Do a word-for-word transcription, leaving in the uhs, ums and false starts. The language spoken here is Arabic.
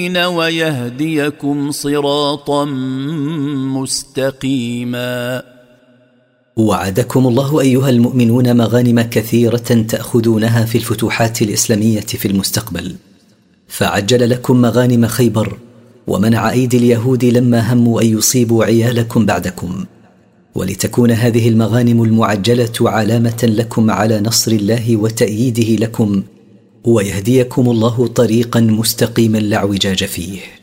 ويهديكم صراطا مستقيما. وعدكم الله أيها المؤمنون مغانم كثيرة تأخذونها في الفتوحات الإسلامية في المستقبل، فعجل لكم مغانم خيبر ومنع أيدي اليهود لما هموا أن يصيبوا عيالكم بعدكم، ولتكون هذه المغانم المعجلة علامة لكم على نصر الله وتأييده لكم، ويهديكم الله طريقا مستقيما لا اعوجاج فيه.